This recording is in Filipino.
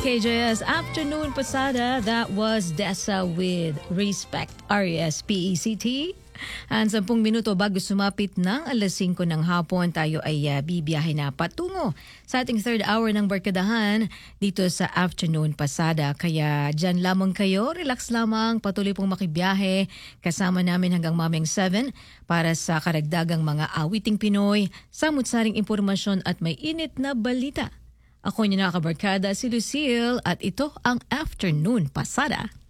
KJS Afternoon Pasada. That was Dessa with Respect, R-E-S-P-E-C-T. And 10 minuto bago sumapit ng alas 5 ng hapon, tayo ay bibiyahe na patungo sa ating third hour ng Barkadahan dito sa Afternoon Pasada. Kaya dyan lamang kayo, relax lamang, patuloy pong makibiyahe. Kasama namin hanggang maming 7 para sa karagdagang mga awiting Pinoy, samut-saring impormasyon at may init na balita. Ako niyo nakabarkada si Lucille at ito ang Afternoon Pasada.